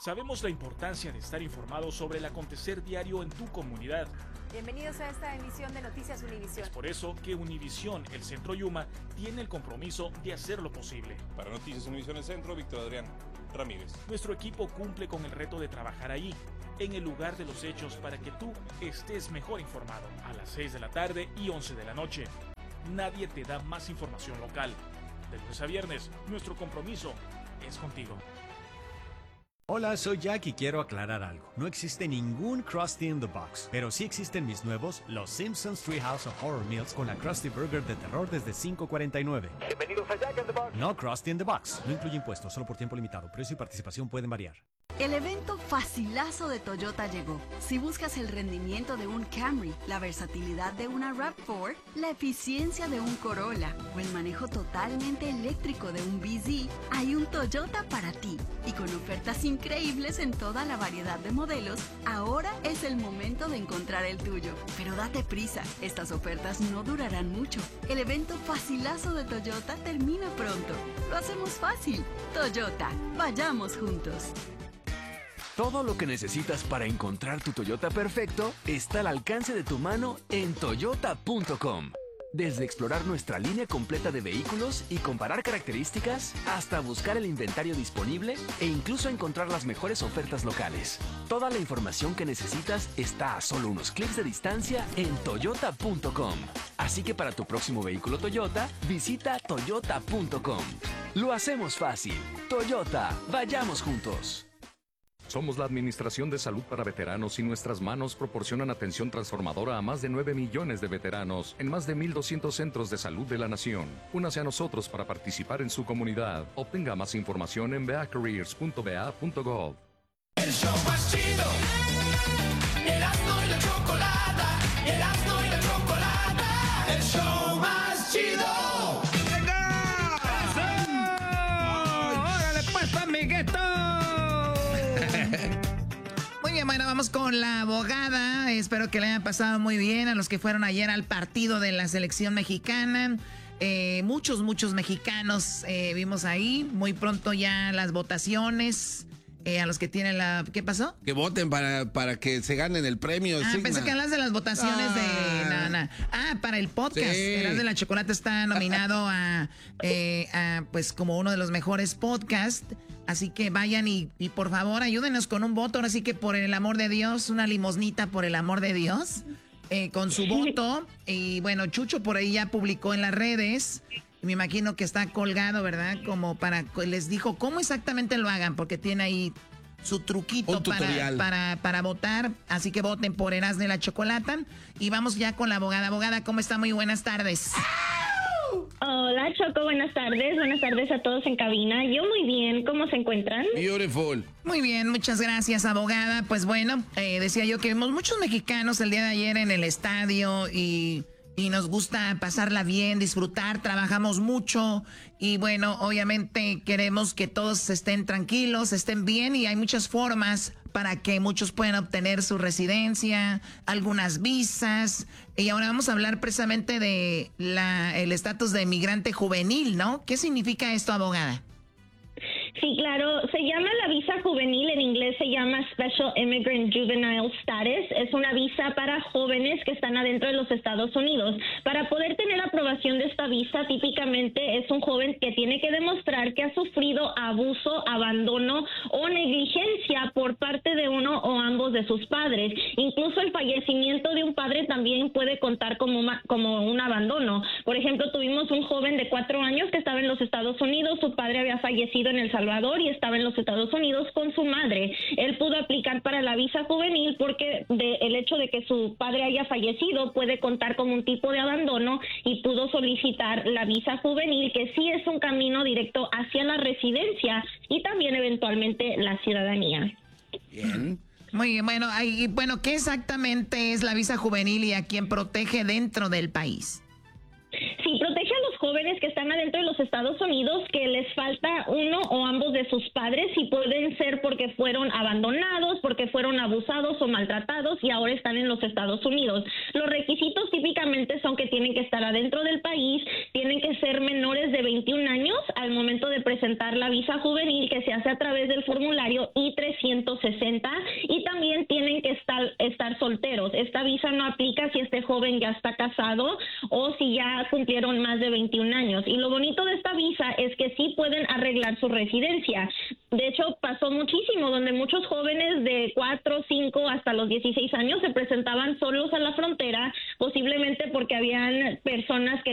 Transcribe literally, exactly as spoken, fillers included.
Sabemos la importancia de estar informado sobre el acontecer diario en tu comunidad. Bienvenidos a esta emisión de Noticias Univisión. Es por eso que Univisión, el Centro Yuma, tiene el compromiso de hacer lo posible. Para Noticias Univisión el Centro, Víctor Adrián Ramírez. Nuestro equipo cumple con el reto de trabajar ahí, en el lugar de los hechos, para que tú estés mejor informado. A las seis de la tarde y once de la noche. Nadie te da más información local. De lunes a viernes, nuestro compromiso es contigo. Hola, soy Jack y quiero aclarar algo. No existe ningún Krusty in the Box, pero sí existen mis nuevos Los Simpsons Treehouse of Horror Meals con la Krusty Burger de terror desde cinco cuarenta y nueve. Bienvenidos a Jack in the Box. No Krusty in the Box. No incluye impuestos, solo por tiempo limitado. Precio y participación pueden variar. El evento facilazo de Toyota llegó. Si buscas el rendimiento de un Camry, la versatilidad de una RAV cuatro, la eficiencia de un Corolla o el manejo totalmente eléctrico de un B Z, hay un Toyota para ti. Y con ofertas increíbles en toda la variedad de modelos, ahora es el momento de encontrar el tuyo. Pero date prisa, estas ofertas no durarán mucho. El evento facilazo de Toyota termina pronto. Lo hacemos fácil. Toyota, vayamos juntos. Todo lo que necesitas para encontrar tu Toyota perfecto está al alcance de tu mano en toyota punto com. Desde explorar nuestra línea completa de vehículos y comparar características, hasta buscar el inventario disponible e incluso encontrar las mejores ofertas locales. Toda la información que necesitas está a solo unos clics de distancia en toyota punto com. Así que para tu próximo vehículo Toyota, visita toyota punto com. Lo hacemos fácil. Toyota, vayamos juntos. Somos la Administración de Salud para Veteranos y nuestras manos proporcionan atención transformadora a más de nueve millones de veteranos en más de mil doscientos centros de salud de la nación. Únase a nosotros para participar en su comunidad. Obtenga más información en beacareers punto b a punto gov. El show más chido. Erasmo y la chocolata. Erasmo y la chocolata. El show más chido. ¡Órale pues, amiguito! Muy bien, bueno, vamos con la abogada. Espero que le hayan pasado muy bien a los que fueron ayer al partido de la selección mexicana. Eh, muchos, muchos mexicanos eh, vimos ahí. Muy pronto ya las votaciones. Eh, a los que tienen la... ¿Qué pasó? Que voten para, para que se ganen el premio. Ah, Signa. pensé que hablas de las votaciones ah. de... No, no. Ah, para el podcast. Sí. Eras de la Chocolata está nominado a, eh, a, pues, como uno de los mejores podcasts. Así que vayan y, y por favor ayúdenos con un voto. Ahora sí que por el amor de Dios, una limosnita por el amor de Dios. Eh, con su voto. Y bueno, Chucho por ahí ya publicó en las redes. Me imagino que está colgado, ¿verdad? Como para... Les dijo cómo exactamente lo hagan, porque tiene ahí su truquito para, para, para votar. Así que voten por Erasmo de la Chocolata. Y vamos ya con la abogada. Abogada, ¿cómo está? Muy buenas tardes. Hola, Choco. Buenas tardes. Buenas tardes a todos en cabina. Yo muy bien. ¿Cómo se encuentran? Beautiful. Muy bien. Muchas gracias, abogada. Pues bueno, eh, decía yo que vimos muchos mexicanos el día de ayer en el estadio y... Y nos gusta pasarla bien, disfrutar, trabajamos mucho y bueno, obviamente queremos que todos estén tranquilos, estén bien y hay muchas formas para que muchos puedan obtener su residencia, algunas visas. Y ahora vamos a hablar precisamente de la, el estatus de migrante juvenil, ¿no? ¿Qué significa esto, abogada? Sí, claro, se llama la visa juvenil, en inglés se llama Special Immigrant Juvenile Status, es una visa para jóvenes que están adentro de los Estados Unidos. Para poder tener aprobación de esta visa, típicamente es un joven que tiene que demostrar que ha sufrido abuso, abandono o negligencia por parte de uno o ambos de sus padres. Incluso el fallecimiento de un padre también puede contar como, uma, como un abandono. Por ejemplo, tuvimos un joven de cuatro años que estaba en los Estados Unidos, su padre había fallecido en El Salvador y estaba en los Estados Unidos con su madre. Él pudo aplicar para la visa juvenil porque de, el hecho de que su padre haya fallecido puede contar como un tipo de abandono y pudo solicitar la visa juvenil, que sí es un camino directo hacia la residencia y también eventualmente la ciudadanía. Bien. Muy bien, bueno, hay, bueno, ¿qué exactamente es la visa juvenil y a quién protege dentro del país? Sí, protege a los jóvenes jóvenes que están adentro de los Estados Unidos que les falta uno o ambos de sus padres y pueden ser porque fueron abandonados, porque fueron abusados o maltratados y ahora están en los Estados Unidos. Los requisitos típicamente son que tienen que estar adentro del país, tienen que ser menores de veintiún años al momento de presentar la visa juvenil que se hace a través del formulario I trescientos sesenta y también tienen que estar, estar solteros. Esta visa no aplica si este joven ya está casado o si ya cumplieron más de veintiún años. Y lo bonito de esta visa es que sí pueden arreglar su residencia. De hecho, pasó muchísimo, donde muchos jóvenes de cuatro, cinco hasta los dieciséis años se presentaban solos a la frontera, posiblemente porque habían personas que